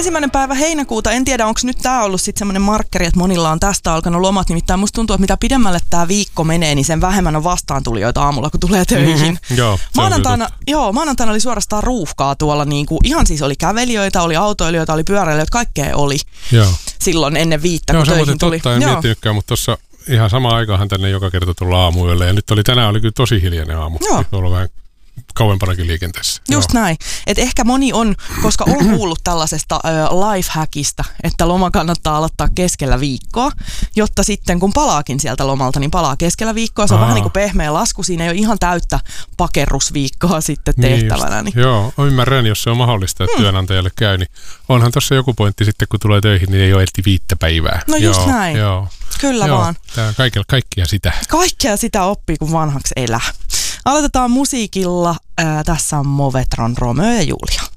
1. heinäkuuta, en tiedä onko nyt tämä ollut sitten semmoinen markkeri, että monilla on tästä alkanut lomat, nimittäin musta tuntuu, että mitä pidemmälle tämä viikko menee, niin sen vähemmän on vastaantulijoita aamulla, kun tulee töihin. Joo, maanantaina oli suorastaan ruuhkaa tuolla, niin kuin, ihan siis oli kävelijöitä, oli autoilijoita, oli pyöräilijöitä, kaikkea oli silloin ennen 5, kun töihin tuli. Totta, en miettinytkään, mutta tuossa ihan samaan aikaanhan tänne joka kerta tulla aamuyölle, ja nyt tänään oli kyllä tosi hiljainen aamu. Joo. Olla vähän kauempanakin liikenteessä. Just näin. Et ehkä moni on, koska on kuullut tällaisesta lifehackista, että loma kannattaa aloittaa keskellä viikkoa, jotta sitten kun palaakin sieltä lomalta, niin palaa keskellä viikkoa. Se on vähän niin kuin pehmeä lasku. Siinä ei ole ihan täyttä pakerrusviikkoa sitten tehtävänä. Niin. Joo, ymmärrän, jos se on mahdollista, että työnantajalle käy. Niin onhan tuossa joku pointti sitten, kun tulee töihin, niin ei ole 5 päivää. No just näin. Joo. Kyllä vaan. Tämä on kaikkea sitä. Kaikkea sitä oppii, kun vanhaksi elää. Aloitetaan musiikilla. Tässä on Movetron Romeo ja Julia.